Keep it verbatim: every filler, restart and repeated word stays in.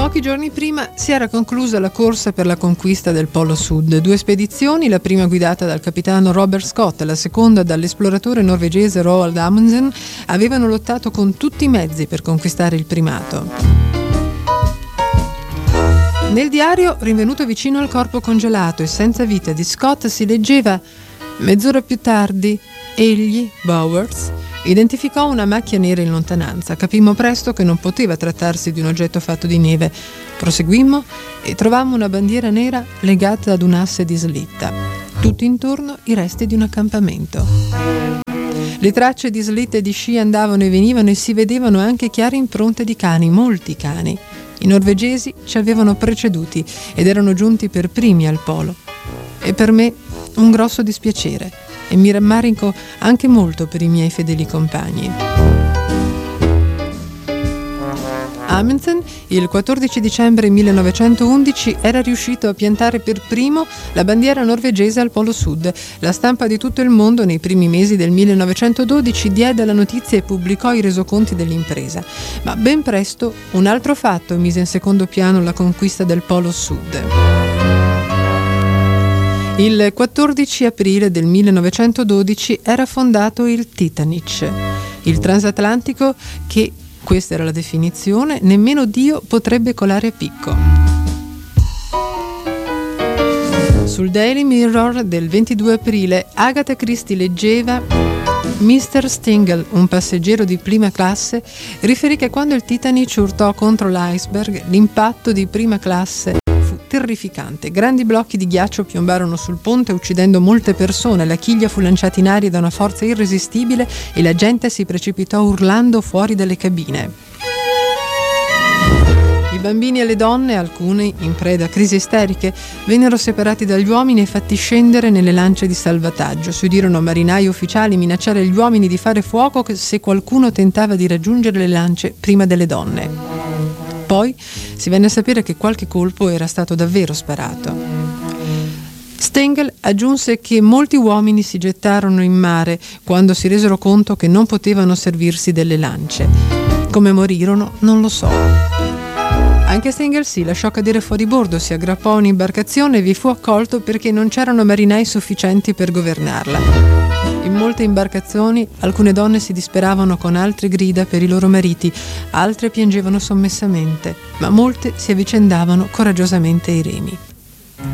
Pochi giorni prima si era conclusa la corsa per la conquista del Polo Sud. Due spedizioni, la prima guidata dal capitano Robert Scott e la seconda dall'esploratore norvegese Roald Amundsen, avevano lottato con tutti i mezzi per conquistare il primato. Nel diario, rinvenuto vicino al corpo congelato e senza vita di Scott, si leggeva: mezz'ora più tardi, egli, Bowers, identificò una macchia nera in lontananza. Capimmo presto che non poteva trattarsi di un oggetto fatto di neve. Proseguimmo e trovammo una bandiera nera legata ad un asse di slitta. Tutto intorno i resti di un accampamento. Le tracce di slitte e di sci andavano e venivano e si vedevano anche chiare impronte di cani, molti cani. I norvegesi ci avevano preceduti ed erano giunti per primi al polo. E per me un grosso dispiacere. E mi rammarico anche molto per i miei fedeli compagni. Amundsen, il quattordici dicembre millenovecentoundici, era riuscito a piantare per primo la bandiera norvegese al Polo Sud. La stampa di tutto il mondo nei primi mesi del millenovecentododici diede la notizia e pubblicò i resoconti dell'impresa. Ma ben presto un altro fatto mise in secondo piano la conquista del Polo Sud. Il quattordici aprile del millenovecentododici era fondato il Titanic, il transatlantico che, questa era la definizione, nemmeno Dio potrebbe colare a picco. Sul Daily Mirror del ventidue aprile Agatha Christie leggeva: mister Stingle, un passeggero di prima classe, riferì che quando il Titanic urtò contro l'iceberg, l'impatto di prima classe terrificante. Grandi blocchi di ghiaccio piombarono sul ponte uccidendo molte persone, la chiglia fu lanciata in aria da una forza irresistibile e la gente si precipitò urlando fuori dalle cabine. I bambini e le donne, alcuni in preda a crisi isteriche, vennero separati dagli uomini e fatti scendere nelle lance di salvataggio. Si udirono marinai ufficiali minacciare gli uomini di fare fuoco se qualcuno tentava di raggiungere le lance prima delle donne. Poi si venne a sapere che qualche colpo era stato davvero sparato. Stengel aggiunse che molti uomini si gettarono in mare quando si resero conto che non potevano servirsi delle lance. Come morirono non lo so. Anche Stengel si lasciò cadere fuori bordo, si aggrappò a un'imbarcazione e vi fu accolto perché non c'erano marinai sufficienti per governarla. In molte imbarcazioni alcune donne si disperavano con altre grida per i loro mariti, altre piangevano sommessamente, ma molte si avvicendavano coraggiosamente ai remi.